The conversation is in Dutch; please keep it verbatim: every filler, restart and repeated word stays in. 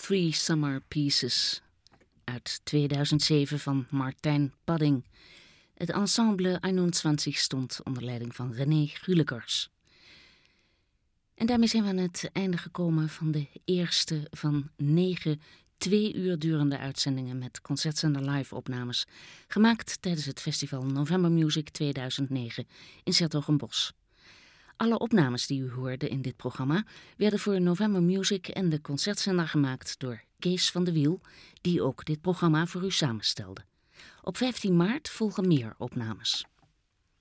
Three Summer Pieces uit tweeduizend zeven van Martijn Padding. Het ensemble eenentwintig stond onder leiding van René Gulikers. En daarmee zijn we aan het einde gekomen van de eerste van negen twee uur durende uitzendingen met Concertzender live opnames, gemaakt tijdens het festival November Music tweeduizend negen in 's-Hertogenbosch. Alle opnames die u hoorde in dit programma werden voor November Music en de Concertzender gemaakt door Kees van de Wiel, die ook dit programma voor u samenstelde. Op vijftien maart volgen meer opnames.